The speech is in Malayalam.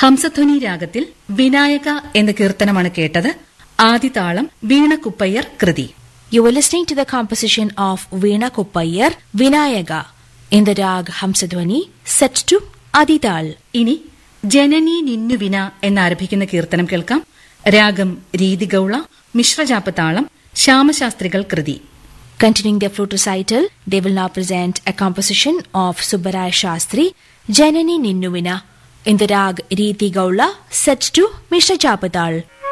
ഹംസധ്വനി രാഗത്തിൽ വിനായക എന്ന കീർത്തനമാണ് കേട്ടത്. ആദിതാളം വീണ കുപ്പയ്യർ കൃതി. You were listening to the composition of Veena Kuppayar, Vinayaka, in the rag Hamsadhwani, set to Adital. ഇനി ജനനി നിന്നു വിന എന്നാരംഭിക്കുന്ന കീർത്തനം കേൾക്കാം. രാഗം രീതിഗൌള, മിശ്രജാപ്പതാളം, ശ്യാമശാസ്ത്രികൾ കൃതി. Continuing their flute recital, they will now present a composition of Subbaraya Shastri, Janani Ninnuvina, in the rag Riti Gaula, set to Mishra Chapatal.